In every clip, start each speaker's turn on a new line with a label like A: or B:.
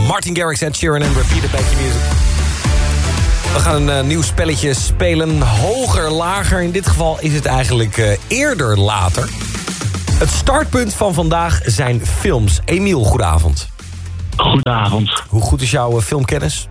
A: Martin Garrix, Ed Sheeran en Repeated bij Q-Music. We gaan een nieuw spelletje spelen. Hoger, lager. In dit geval is het eigenlijk eerder, later. Het startpunt van vandaag zijn films. Emiel, goedenavond.
B: Goedenavond.
A: Hoe goed is jouw filmkennis?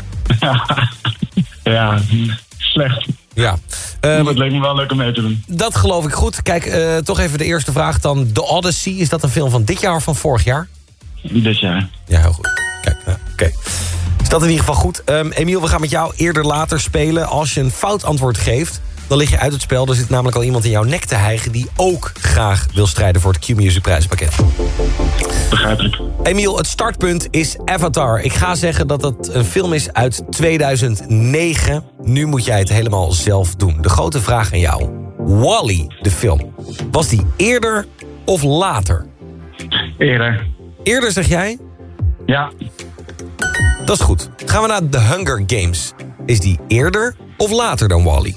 B: Ja, slecht.
A: Ja.
B: Het leek me wel leuk om mee te doen.
A: Dat geloof ik goed. Kijk, toch even de eerste vraag dan. The Odyssey, is dat een film van dit jaar of van vorig jaar?
B: Dit jaar.
A: Ja, heel goed. Kijk, oké. Is dat in ieder geval goed. Emiel, we gaan met jou eerder later spelen. Als je een fout antwoord geeft, dan lig je uit het spel. Er zit namelijk al iemand in jouw nek te hijgen die ook graag wil strijden voor het Q-Music prijzenpakket.
B: Begrijpelijk.
A: Emiel, het startpunt is Avatar. Ik ga zeggen dat het een film is uit 2009. Nu moet jij het helemaal zelf doen. De grote vraag aan jou. Wall-E, de film. Was die eerder of later?
B: Eerder.
A: Eerder, zeg jij?
B: Ja.
A: Dat is goed. Gaan we naar The Hunger Games. Is die eerder of later dan Wall-E?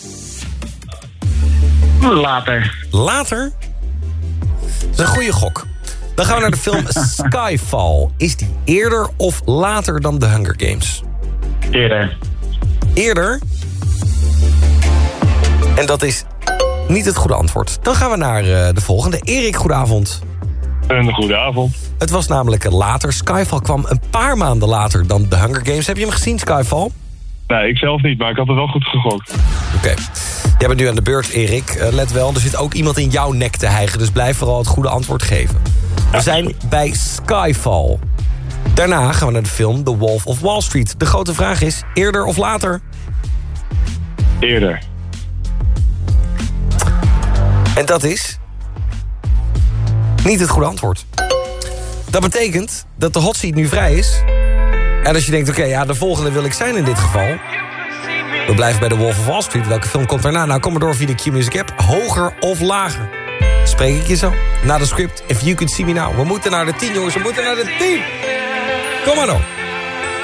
B: Later.
A: Later? Dat is een goede gok. Dan gaan we naar de film Skyfall. Is die eerder of later dan The Hunger Games?
B: Eerder.
A: Eerder? En dat is niet het goede antwoord. Dan gaan we naar de volgende. Erik, goedenavond.
B: Een goede avond.
A: Het was namelijk later. Skyfall kwam een paar maanden later dan The Hunger Games. Heb je hem gezien, Skyfall?
B: Nee, ik zelf niet, maar ik had het wel goed gegokt.
A: Oké. Jij bent nu aan de beurt, Erik. Let wel, er zit ook iemand in jouw nek te hijgen. Dus blijf vooral het goede antwoord geven. We zijn bij Skyfall. Daarna gaan we naar de film The Wolf of Wall Street. De grote vraag is, eerder of later?
B: Eerder.
A: En dat is niet het goede antwoord. Dat betekent dat de hot seat nu vrij is. En als je denkt, oké, de volgende wil ik zijn in dit geval. We blijven bij The Wolf of Wall Street. Welke film komt daarna? Nou, kom maar door via de Q-Music app. Hoger of lager? Spreek ik je zo. Na de script, If You Could See Me Now. We moeten naar de 10, jongens. We moeten naar de 10. Kom maar nog.